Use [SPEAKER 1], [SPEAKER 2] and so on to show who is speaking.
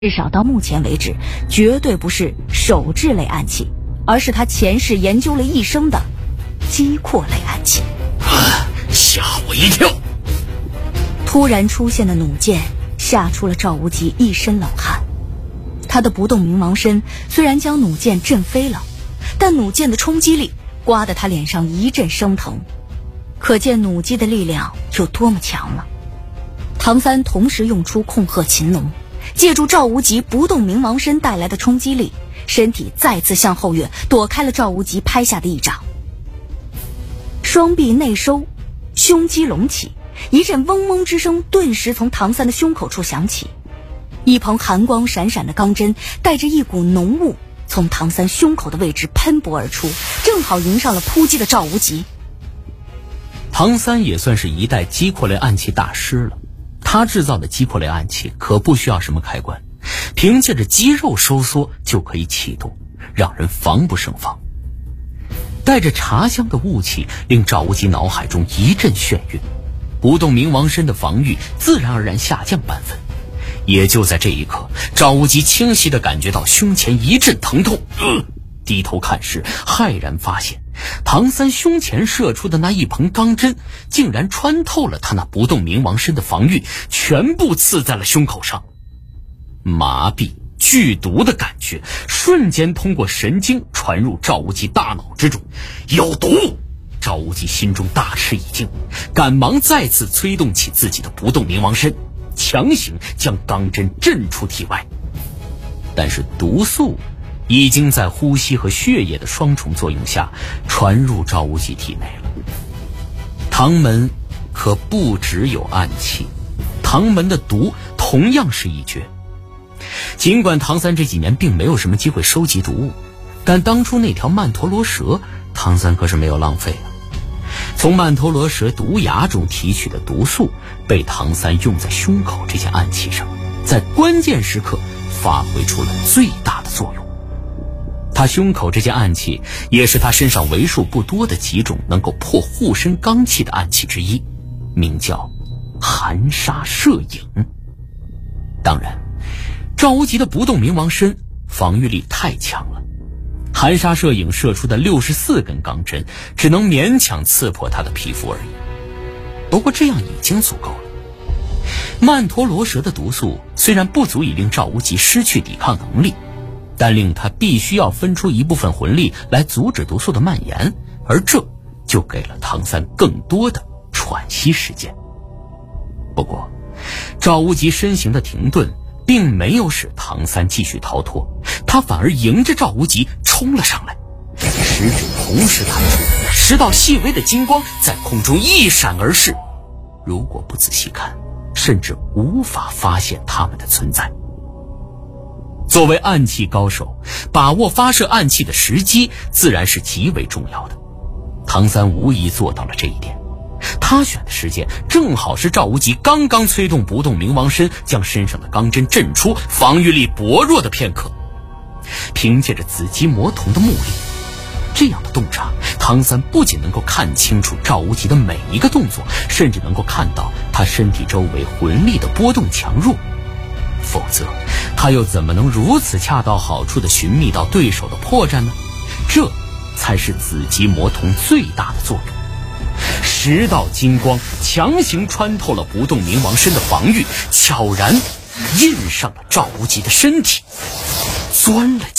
[SPEAKER 1] 至少到目前为止，绝对不是手制类暗器，而是他前世研究了一生的击阔类暗器。
[SPEAKER 2] 吓我一跳！
[SPEAKER 1] 突然出现的弩箭吓出了赵无极一身冷汗。他的不动明王身虽然将弩箭震飞了，但弩箭的冲击力刮得他脸上一阵生疼，可见弩机的力量有多么强了。唐三同时用出控鹤擒龙，借助赵无极不动明王身带来的冲击力，身体再次向后跃，躲开了赵无极拍下的一掌。双臂内收，胸肌隆起，一阵嗡嗡之声顿时从唐三的胸口处响起，一蓬寒光闪闪的钢针带着一股浓雾从唐三胸口的位置喷薄而出，正好迎上了扑击的赵无极。
[SPEAKER 2] 唐三也算是一代击阔类暗器大师了，他制造的击阔类暗器可不需要什么开关，凭借着肌肉收缩就可以启动，让人防不胜防。带着茶香的雾气令赵无极脑海中一阵眩晕，不动明王身的防御自然而然下降半分。也就在这一刻，赵无极清晰地感觉到胸前一阵疼痛，低头看时，骇然发现唐三胸前射出的那一蓬钢针竟然穿透了他那不动明王身的防御，全部刺在了胸口上。麻痹剧毒的感觉瞬间通过神经传入赵无极大脑之中，有毒！赵无极心中大吃一惊，赶忙再次催动起自己的不动明王身，强行将钢针震出体外。但是毒素已经在呼吸和血液的双重作用下传入赵无极体内了。唐门可不只有暗器，唐门的毒同样是一绝。尽管唐三这几年并没有什么机会收集毒物，但当初那条曼陀罗蛇唐三可是没有浪费啊。从曼陀罗蛇毒牙中提取的毒素被唐三用在胸口这件暗器上，在关键时刻发挥出了最大的作用。他胸口这件暗器也是他身上为数不多的几种能够破护身罡气的暗器之一，名叫寒沙射影。当然，赵无极的不动明王身防御力太强了，寒沙射影射出的64根钢针只能勉强刺破他的皮肤而已。不过这样已经足够了。曼陀罗蛇的毒素虽然不足以令赵无极失去抵抗能力，但令他必须要分出一部分魂力来阻止毒素的蔓延，而这就给了唐三更多的喘息时间。不过赵无极身形的停顿并没有使唐三继续逃脱，他反而迎着赵无极冲了上来，食指同时弹出10道细微的金光在空中一闪而逝，如果不仔细看，甚至无法发现它们的存在。作为暗器高手，把握发射暗器的时机自然是极为重要的。唐三无疑做到了这一点，他选的时间正好是赵无极刚刚催动不动明王身将身上的钢针震出，防御力薄弱的片刻。凭借着紫极魔瞳的目力，这样的洞察，唐三不仅能够看清楚赵无极的每一个动作，甚至能够看到他身体周围魂力的波动强弱。否则他又怎么能如此恰到好处地寻觅到对手的破绽呢？这才是紫极魔瞳最大的作用。10道金光强行穿透了不动明王身的防御，悄然印上了赵无极的身体，钻了进